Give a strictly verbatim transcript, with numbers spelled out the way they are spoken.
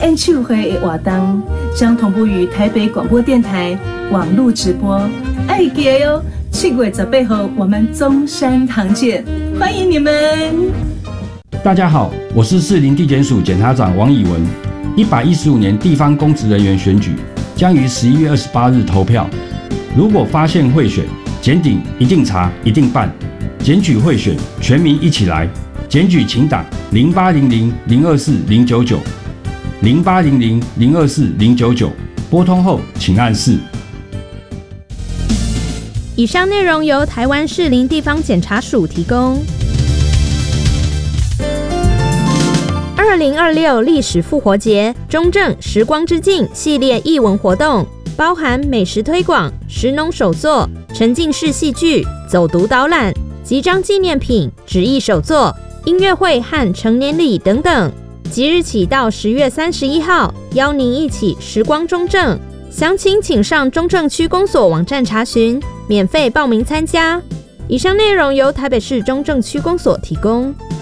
演唱会的活动将同步于台北广播电台网络直播，爱记得哟！七月十八号我们中山堂见，欢迎你们！ 大家好，我是士林地检署检察长王以文。一百一十五年地方公职人员选举将于十一月二十八日投票。如果发现贿选，检警一定查，一定办。检举贿选，全民一起来。检举请打零八零零零二四零九九零八零零零二四零九九，拨通后请按四。 以上内容由台湾士林地方检察署提供。二零二六历史复活节中正时光之境系列艺文活动，包含美食推广、食农手作、沉浸式戏剧、走读导览、集章纪念品、纸艺手作、音乐会和成年礼等等。即日起到十月三十一号，邀您一起时光中正。详情请上中正区公所网站查询，免费报名参加。以上内容由台北市中正区公所提供。